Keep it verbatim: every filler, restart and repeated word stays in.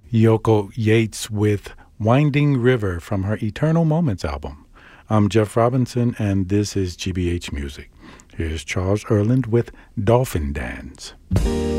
Yoko Yates with Winding River from her Eternal Moments album. I'm Jeff Robinson, and this is G B H Music. Here's Charles Earland with Dolphin Dance.